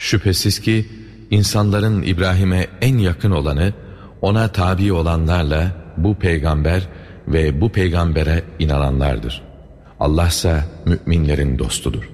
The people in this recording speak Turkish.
Şüphesiz ki insanların İbrahim'e en yakın olanı, ona tabi olanlarla bu peygamber ve bu peygambere inananlardır. Allah ise müminlerin dostudur.